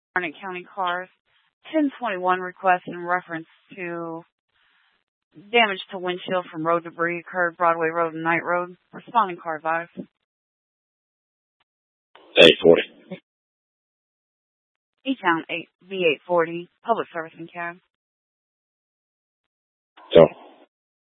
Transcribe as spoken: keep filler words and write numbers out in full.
Garnet County cars. ten twenty-one request in reference to damage to windshield from road debris occurred Broadway Road and Knight Road. Responding car advised. eight forty. E-Town eight V eight forty. Public service in cab. So.